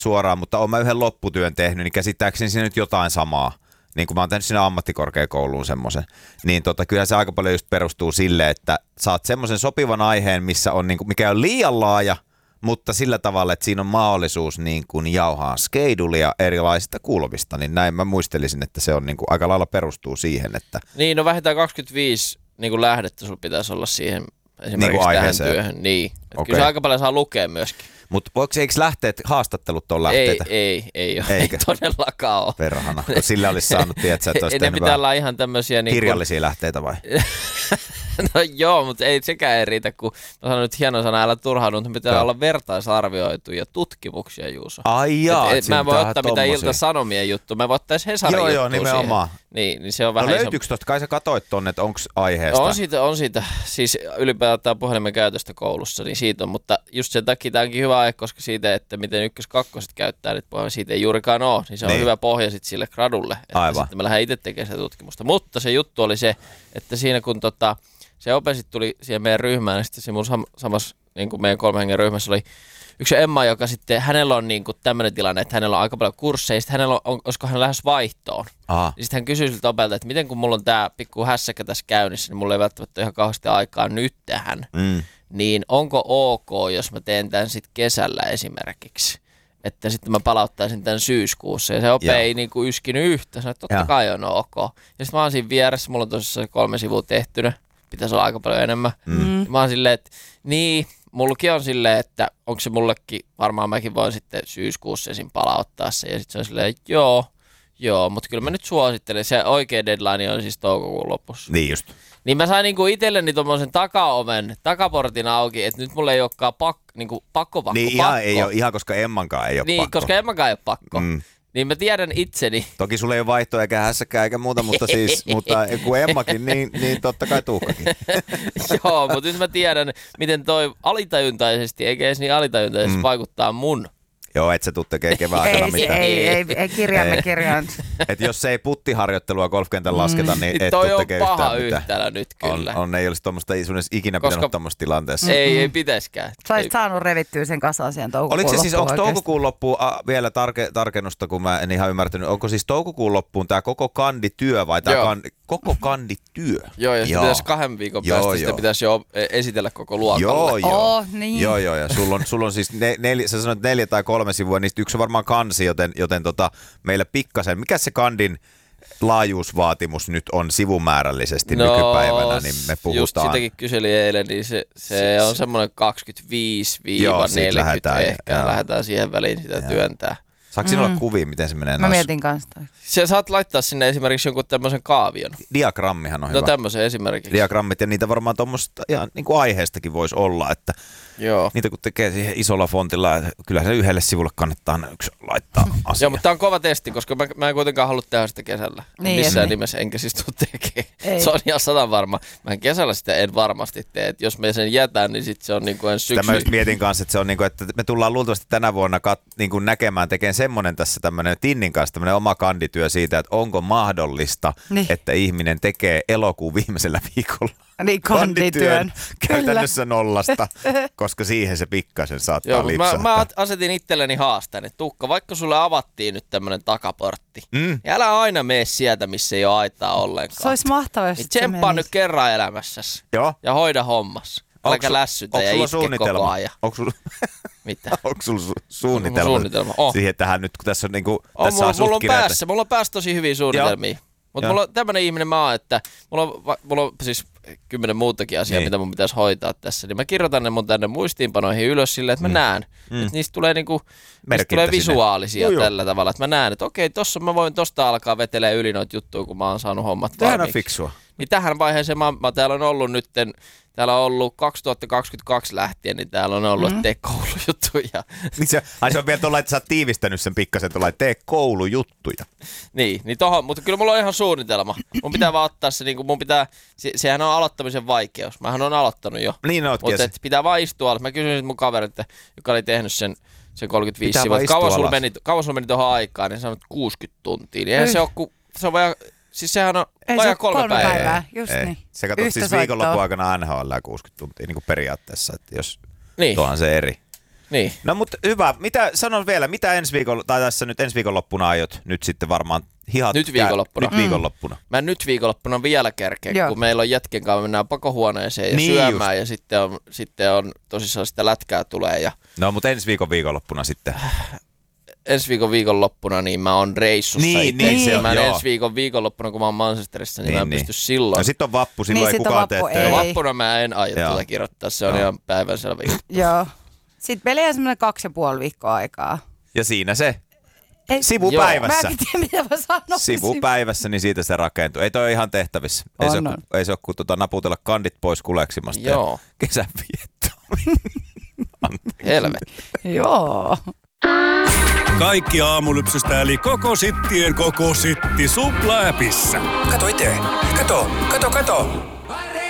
suoraan, mutta olen mä yhden lopputyön tehnyt, niin käsittääkseni siinä nyt jotain samaa. Niin kuin mä oon tehnyt sinne ammattikorkeakouluun semmoisen. Niin kyllä se aika paljon just perustuu sille, että saat semmoisen sopivan aiheen, missä on, niin kuin, mikä on liian laaja, mutta sillä tavalla, että siinä on mahdollisuus niin kuin jauhaa skeidulia erilaisista kulmista. Niin näin mä muistelisin, että se on niin kuin aika lailla perustuu siihen, että... Niin, no vähintään 25 niin kuin lähdettä sulla pitäisi olla siihen esimerkiksi niin tähän työhön. Niin, okay. Kyllä se aika paljon saa lukea myöskin. Mutta eikö haastattelut ole lähteitä? Ei ole. Ei todellakaan ole. Perhana. Sillä olisi saanut, tiedätkö, että olisi ne pitää olla ihan tämmöisiä... kirjallisia lähteitä vai? No joo, mutta ei sekään ei riitä, kun mä sanon nyt hieno sana, älä turhaudu, mutta pitää olla vertaisarvioituja tutkimuksia, Juuso. Ai jaa, mä en voi ottaa mitään Ilta-Sanomien juttu, mä voin ottaa edes Hesarin juttua Joo, nimenomaan. Niin se on vähän löytyykö tosta? Kai sä katoit tonne, että onko aiheesta? On siitä. Siis ylipäätään puhelimen käytöstä koulussa, niin siitä on. Mutta just sen takia tämä onkin hyvä aihe, koska siitä, että miten ykkös-kakkoset käyttää niitä puhelimia, siitä ei juurikaan ole. Niin se on hyvä pohja sitten sille gradulle. Aivan. Sitten mä lähden itse tekemään sitä tutkimusta. Mutta se juttu oli se, että siinä kun se ope sitten tuli siihen meidän ryhmään, niin sitten se mun samassa niin kuin meidän 3 hengen ryhmässä oli yksi Emma, joka sitten, hänellä on niin kuin tämmöinen tilanne, että hänellä on aika paljon kursseja, sitten hänellä olisiko hän lähes vaihtoon. Niin sitten hän kysyi siltä opelta, että miten kun mulla on tää pikku hässäkkä tässä käynnissä, niin mulla ei välttämättä ihan kauheasti aikaa nyt tähän. Niin onko ok, jos mä teen tämän sitten kesällä esimerkiksi? Että sitten mä palauttaisin tämän syyskuussa. Ja se ope ei niinku yskinyt yhtä, sanoi, että totta kai on ok. Ja sitten mä oon siinä vieressä, mulla on tosissaan 3 sivua tehtynä, pitäisi olla aika paljon enemmän. Mä oon silleen, että niin... Mullakin on silleen, että onko se mullekin, varmaan mäkin voin sitten syyskuussa esim. Palauttaa se. Ja sitten se on silleen, joo, mutta kyllä mä nyt suosittelen. Se oikea deadline on siis toukokuun lopussa. Niin just. Niin mä sain niinku itselleni tommosen takaportin auki, että nyt mulla ei olekaan pakko. Niin ei ole, ihan koska Emmankaan ei ole niin, pakko. Niin, koska Emmankaan ei ole pakko. Niin mä tiedän itseni. Toki sulla ei ole vaihtoa eikä hässäkään eikä muuta, mutta kun Emmakin, niin totta kai Tuukkakin. Joo, mutta nyt mä tiedän, miten toi alitajuntaisesti, eikä edes niin alitajuntaisesti vaikuttaa mun. Joo, et sä tuu tekee kevään aikana mitään. Ei kirjaan. Että jos ei puttiharjoittelua golfkentän lasketa, niin et tuu tekee yhtään mitään. Toi on paha yhtälö nyt kyllä. Ei olisi tuommoista ikinä pitänyt tuommoista tilanteessa. Ei pitäisikään. Sä olisit saanut revittyä sen kasaan siihen toukokuun loppuun. Oliko se siis, onko toukokuun loppuun vielä tarkennusta, kun mä en ihan ymmärtänyt, onko siis toukokuun loppuun tämä koko kandityö vai tämä koko kandityö? Joo, ja sitten pitäisi 2 viikon päästä sitä pitäisi jo esitellä koko luokalle. Joo. Niin. Joo, ja sulla on siis sä sanoit 4 tai 3 sivua, niistä yksi on varmaan kansi, joten meillä pikkasen, mikä se kandin laajuusvaatimus nyt on sivumäärällisesti nykypäivänä, niin me puhutaan. Just sitäkin kyselin eilen, niin se on semmoinen 25-40 ehkä, lähdetään siihen väliin sitä työntää. Saako siinä olla kuvia, miten se menee? Mä mietin kanssa. Sä saat laittaa sinne esimerkiksi jonkun tämmöisen kaavion. Diagrammihan on hyvä. No tämmöisen esimerkiksi. Diagrammit, ja niitä varmaan tuommoista ihan niin kuin aiheestakin voisi olla, että niitä kun tekee siihen isolla fontilla, että kyllä se yhdelle sivulle kannattaa yksi laittaa asia. Joo, mutta tämä on kova testi, koska mä en kuitenkaan halua tehdä sitä kesällä. Missään nimessä, enkä siis tule tekemään. Se on ihan 100 varma. Mä kesällä sitä en varmasti tee, että jos me sen jätän, niin sitten se on niin kuin ensi syksy. Mä just mietin kanssa, että se on niin kuin, että me tullaan luultavasti tänä vuonna niin kuin näkemään, tekemään semmoinen tässä tämmöinen Tinnin kanssa tämmöinen oma kandityö siitä, että onko mahdollista, että ihminen tekee elokuun viimeisellä viikolla kandityön käytännössä nollasta, koska siihen se pikkasen saattaa lipsahtaa. Mä asetin itselleni haasteen, että Tuukka, vaikka sulle avattiin nyt tämmönen takaportti, niin älä aina mene sieltä, missä ei ole aitaa ollenkaan. Se olisi mahtavaa, jos niin tsemppaa nyt kerran elämässäsi ja hoida hommas. Äläkä lässytä ja itke koko ajan. Mitä? Onko sulla suunnitelma? Siihen tähän nyt, kun tässä on niinku... Mulla on päässä tosi hyviä suunnitelmia. Mutta mulla on tämmönen ihminen että mulla on siis 10 muutakin asiaa, mitä mun pitäisi hoitaa tässä. Niin mä kirjoitan ne mun tänne muistiinpanoihin ylös silleen, että mä näen. Että niistä tulee visuaalisia tällä tavalla. Että mä näen, että okei, tossa mä voin tosta alkaa vetelee yli noita juttuja, kun mä oon saanut hommat valmiiksi. Tähän on fiksua. Niin tähän vaiheeseen mä täällä on ollut nytten... Täällä on ollut 2022 lähtien, niin täällä on ollut, että tee koulujuttuja. Se on vielä tuolla, että sä oot tiivistänyt sen pikkasen tuolla, että tee koulujuttuja. Niin tohon, mutta kyllä mulla on ihan suunnitelma. Mun pitää vaan ottaa se, sehän on aloittamisen vaikeus. Mähän on aloittanut jo. Niin ootkin. Mutta pitää vaan istua alas. Mä kysyin mun kaverilta, joka oli tehnyt sen 35 sivua, että kauan sulla meni tuohon aikaan, niin sanoit 60 tuntia. Niin eihän se on vaan... Siis sehän on vajaa 3 päivää. Just niin. Se katsot siis viikonlopun aikana NHL 60 tuntia niin kuin periaatteessa, että jos tuohan se eri. Niin. No mutta hyvä. Sanon vielä, mitä ensi viikonloppuna aiot nyt sitten varmaan hihat? Nyt viikonloppuna. Nyt viikonloppuna. Mä en nyt viikonloppuna vielä kerkeä, kun meillä on jätken kanssa, mennään pakohuoneeseen ja niin syömään ja sitten on tosissaan sitä lätkää tulee. Ja no mutta ensi viikonloppuna sitten. Ensi viikonloppuna niin mä oon reissussa ensi viikonloppuna, kun mä oon Manchesterissa, niin mä en pysty silloin. No sit on vappu, silloin ei kukaan tee töitä. Vappuna mä en aio tuota kirjoittaa, se on ihan päivänselvä juttu. Joo. Sitten meillä on semmoinen 2,5 viikkoa aikaa. Ja siinä se. Sivupäivässä. Mä en tiedä, mitä mä sanoisin. Sivupäivässä, niin siitä se rakentuu. Ei toi ole ihan tehtävissä. Ei se ole kuin naputella kandit pois kuleksimasta ja kesän viettoon. Helvetti. Joo. Kaikki aamulypsystä eli koko sittien koko sitti Supla-äpissä. Kato itse. Kato.